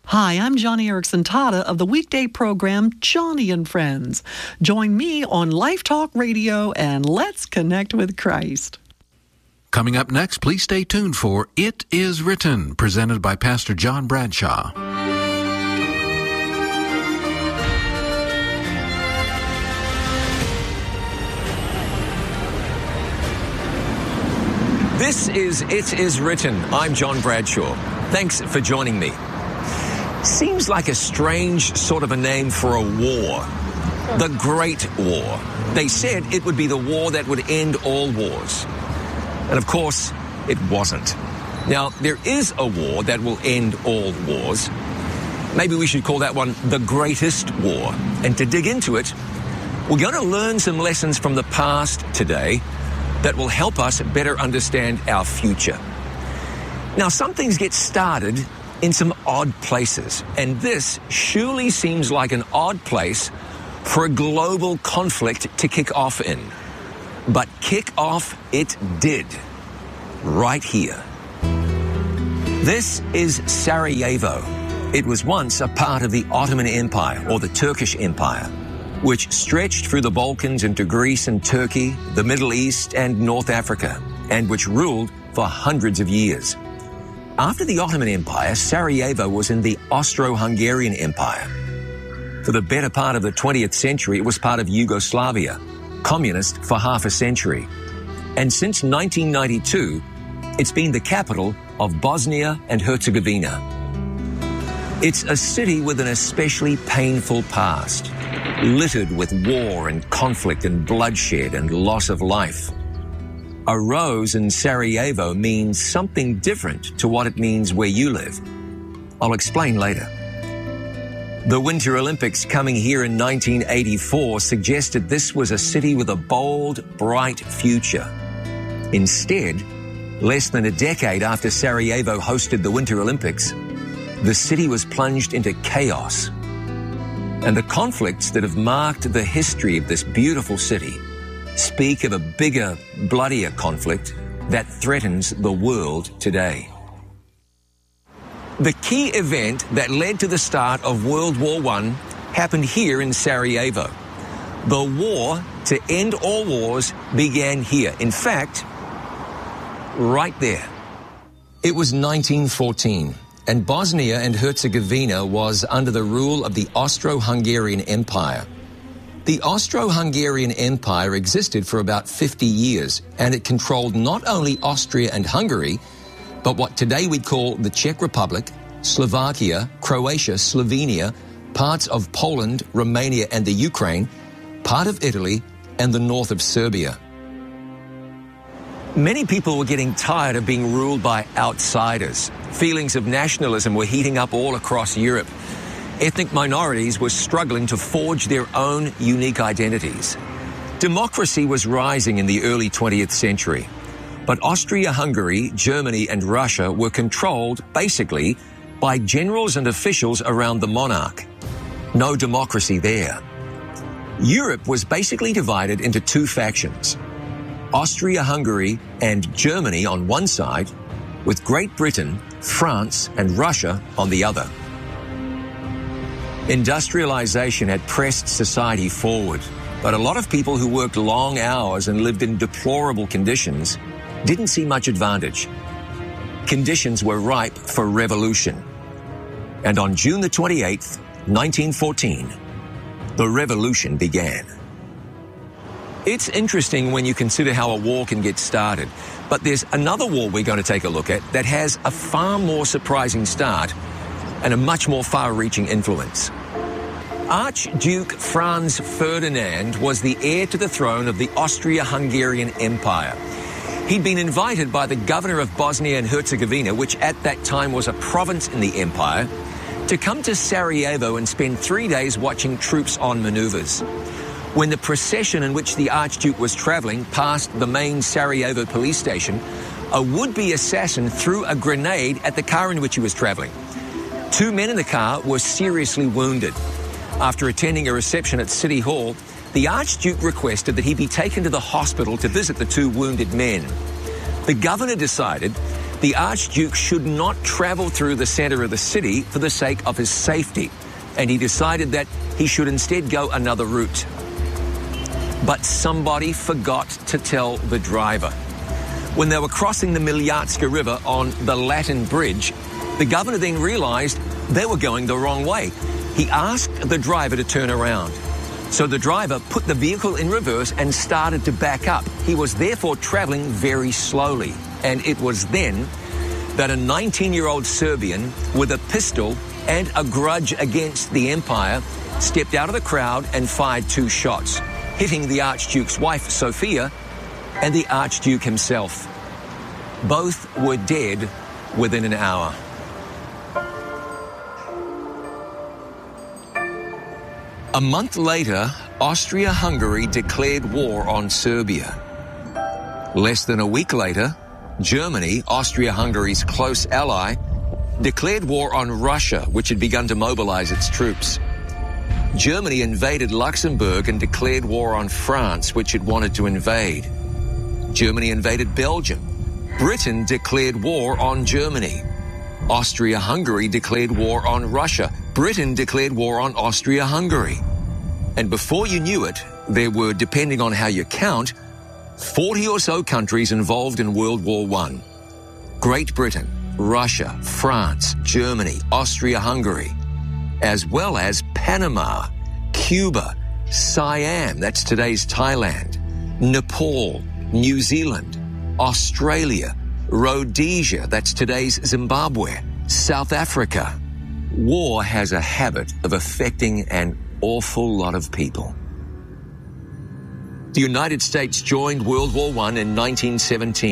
Hi, I'm Johnny Erickson Tata of the weekday program Johnny and Friends. Join me on Life Talk Radio and let's connect with Christ. Coming up next, please stay tuned for It Is Written, presented by Pastor John Bradshaw. This is It Is Written. I'm John Bradshaw. Thanks for joining me. Seems like a strange sort of a name for a war. The Great War. They said it would be the war that would end all wars. And of course, it wasn't. Now, there is a war that will end all wars. Maybe we should call that one the Greatest War. And to dig into it, we're going to learn some lessons from the past today that will help us better understand our future. Now, some things get started in some odd places, and this surely seems like an odd place for a global conflict to kick off in. But kick off it did, right here. This is Sarajevo. It was once a part of the Ottoman Empire, or the Turkish Empire, which stretched through the Balkans into Greece and Turkey, the Middle East and North Africa, and which ruled for hundreds of years. After the Ottoman Empire, Sarajevo was in the Austro-Hungarian Empire. For the better part of the 20th century, it was part of Yugoslavia, communist for half a century. And since 1992, it's been the capital of Bosnia and Herzegovina. It's a city with an especially painful past, littered with war and conflict and bloodshed and loss of life. A rose in Sarajevo means something different to what it means where you live. I'll explain later. The Winter Olympics coming here in 1984 suggested this was a city with a bold, bright future. Instead, less than a decade after Sarajevo hosted the Winter Olympics, the city was plunged into chaos. And the conflicts that have marked the history of this beautiful city speak of a bigger, bloodier conflict that threatens the world today. The key event that led to the start of World War I happened here in Sarajevo. The war to end all wars began here. In fact, right there. It was 1914, and Bosnia and Herzegovina was under the rule of the Austro-Hungarian Empire. The Austro-Hungarian Empire existed for about 50 years, and it controlled not only Austria and Hungary, but what today we call the Czech Republic, Slovakia, Croatia, Slovenia, parts of Poland, Romania, and the Ukraine, part of Italy, and the north of Serbia. Many people were getting tired of being ruled by outsiders. Feelings of nationalism were heating up all across Europe. Ethnic minorities were struggling to forge their own unique identities. Democracy was rising in the early 20th century, but Austria-Hungary, Germany, and Russia were controlled, basically, by generals and officials around the monarch. No democracy there. Europe was basically divided into two factions: Austria-Hungary and Germany on one side, with Great Britain, France, and Russia on the other. Industrialization had pressed society forward, but a lot of people who worked long hours and lived in deplorable conditions didn't see much advantage. Conditions were ripe for revolution. And on June the 28th, 1914, the revolution began. It's interesting when you consider how a war can get started, but there's another war we're going to take a look at that has a far more surprising start and a much more far-reaching influence. Archduke Franz Ferdinand was the heir to the throne of the Austria-Hungarian Empire. He'd been invited by the governor of Bosnia and Herzegovina, which at that time was a province in the empire, to come to Sarajevo and spend 3 days watching troops on maneuvers. When the procession in which the Archduke was traveling passed the main Sarajevo police station, a would-be assassin threw a grenade at the car in which he was traveling. 2 men in the car were seriously wounded. After attending a reception at City Hall, the Archduke requested that he be taken to the hospital to visit the 2 wounded men. The governor decided the Archduke should not travel through the center of the city for the sake of his safety, and he decided that he should instead go another route. But somebody forgot to tell the driver. When they were crossing the Miljatska River on the Latin Bridge, the governor then realized they were going the wrong way. He asked the driver to turn around. So the driver put the vehicle in reverse and started to back up. He was therefore traveling very slowly. And it was then that a 19-year-old Serbian with a pistol and a grudge against the empire stepped out of the crowd and fired 2 shots, hitting the Archduke's wife, Sophia, and the Archduke himself. Both were dead within an hour. A month later, Austria-Hungary declared war on Serbia. Less than a week later, Germany, Austria-Hungary's close ally, declared war on Russia, which had begun to mobilize its troops. Germany invaded Luxembourg and declared war on France, which it wanted to invade. Germany invaded Belgium. Britain declared war on Germany. Austria-Hungary declared war on Russia. Britain declared war on Austria-Hungary. And before you knew it, there were, depending on how you count, 40 or so countries involved in World War I. Great Britain, Russia, France, Germany, Austria-Hungary, as well as Panama, Cuba, Siam, that's today's Thailand, Nepal, New Zealand, Australia, Rhodesia, that's today's Zimbabwe, South Africa. War has a habit of affecting an awful lot of people. The United States joined World War I in 1917.